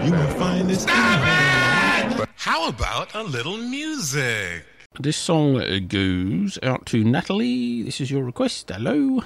You won't find this. Stop it! How about a little music? This song goes out to Natalie. This is your request. Hello.